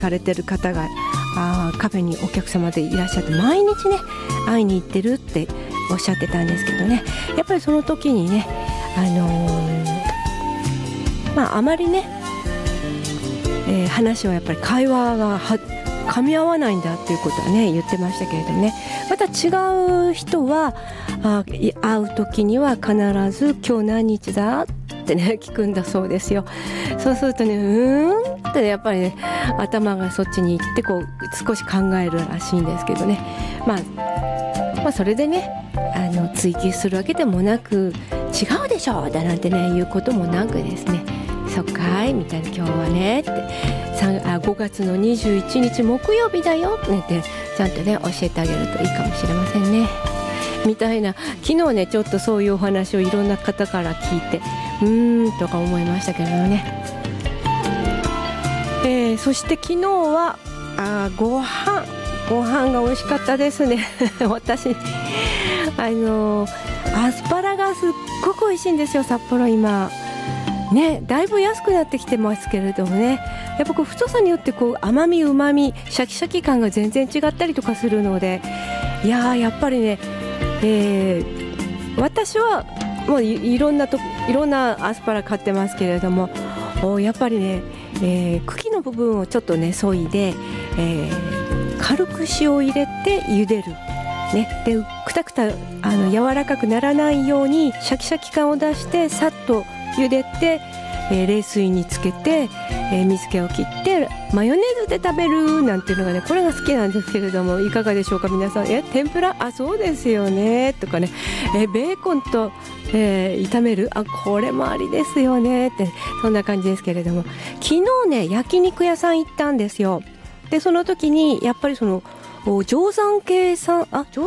されてる方がカフェにお客様でいらっしゃって、毎日ね会いに行ってるっておっしゃってたんですけどね、やっぱりその時にね、あまりね、話はやっぱり会話が噛み合わないんだっていうことはね言ってましたけれどもね、また違う人は会う時には必ず今日何日だってね聞くんだそうですよ。そうするとねってやっぱりね頭がそっちに行ってこう少し考えるらしいんですけどね、まあそれでね追求するわけでもなく、違うでしょだなんてね言うこともなくですね、そっかいみたいな、今日はねって5月の21日木曜日だよってちゃんとね教えてあげるといいかもしれませんねみたいな。昨日ねちょっとそういうお話をいろんな方から聞いてとか思いましたけどね。そして昨日はご飯が美味しかったですね私アスパラがすっごく美味しいんですよ、札幌今ね。だいぶ安くなってきてますけれどもね、やっぱこう太さによってこう甘みうまみシャキシャキ感が全然違ったりとかするので、やっぱりね、私はもういろんなアスパラ買ってますけれども、やっぱりね、茎の部分をちょっとね削いで、軽く塩を入れて茹でるね、でくたくた柔らかくならないようにシャキシャキ感を出してさっと茹でて、冷水につけて、水気を切ってマヨネーズで食べるなんていうのがね、これが好きなんですけれども、いかがでしょうか皆さん。天ぷらそうですよねとかね、ベーコンと、炒めるこれもありですよねって、そんな感じですけれども、昨日ね焼肉屋さん行ったんですよ。でその時にやっぱりその定山渓さん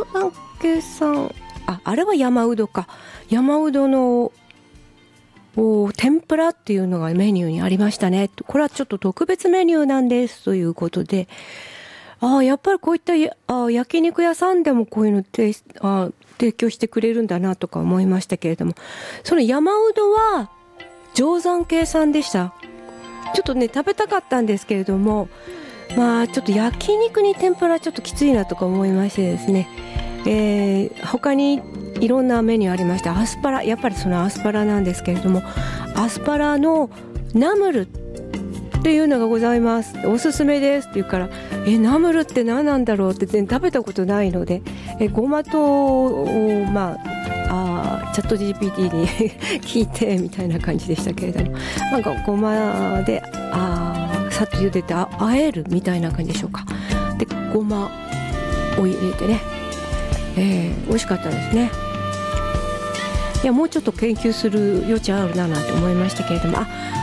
あれは山うどか、山うどの天ぷらっていうのがメニューにありましたね。これはちょっと特別メニューなんですということで、やっぱりこういった焼肉屋さんでもこういうの提供してくれるんだなとか思いましたけれども、その山うどは定山渓さんでした。ちょっとね食べたかったんですけれども、ちょっと焼肉に天ぷらちょっときついなとか思いましてですね、他にいろんなメニューありました。アスパラ、やっぱりそのアスパラなんですけれども、アスパラのナムルっていうのがございます、おすすめですって言うから、ナムルって何なんだろうって食べたことないので、ごまとチャット GPT に聞いてみたいな感じでしたけれども、なんかごまでさっと茹でて和えるみたいな感じでしょうか。でごまを入れてね、美味しかったですね。いやもうちょっと研究する余地あるななんて思いましたけれども、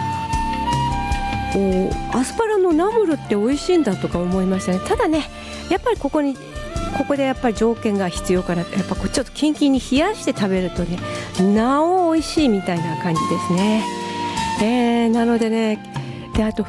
アスパラのナムルって美味しいんだとか思いましたね。ただねやっぱりここでやっぱり条件が必要かな。やっぱちょっとキンキンに冷やして食べるとねなお美味しいみたいな感じですね。なのでね、であと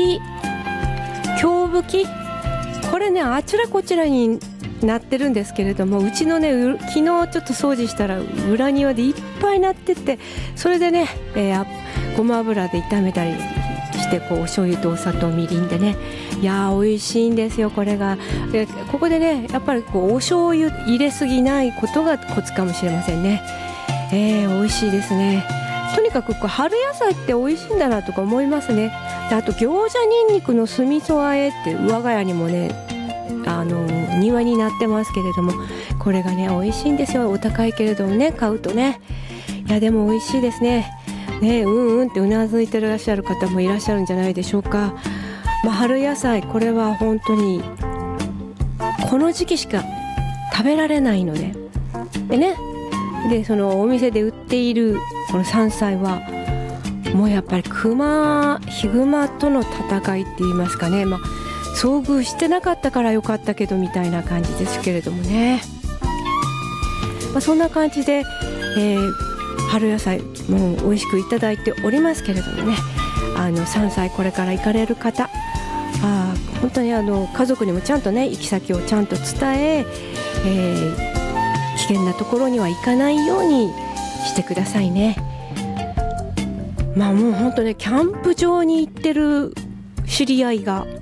京吹き、これねあちらこちらになってるんですけれども、うちのね昨日ちょっと掃除したら裏庭でいっぱいなってて、それでね、ごま油で炒めたりしてお醤油とお砂糖みりんでね、美味しいんですよこれが。でここでねやっぱりお醤油入れすぎないことがコツかもしれませんね。美味しいですね。とにかく春野菜って美味しいんだなとか思いますね。であと餃子にんにくの酢味噌和えって我が家にもね庭になってますけれども、これがね美味しいんですよ。お高いけれどもね買うとね、でも美味しいですね。ってうなずいてらっしゃる方もいらっしゃるんじゃないでしょうか。春野菜、これは本当にこの時期しか食べられないので、でそのお店で売っているこの山菜はもうやっぱりヒグマとの戦いって言いますかね、遭遇してなかったからよかったけどみたいな感じですけれどもね、そんな感じで、春野菜も美味しくいただいておりますけれどもね、山菜これから行かれる方、本当に家族にもちゃんとね行き先をちゃんと伝え、危険なところには行かないようにしてくださいね。もう本当ねキャンプ場に行ってる知り合いが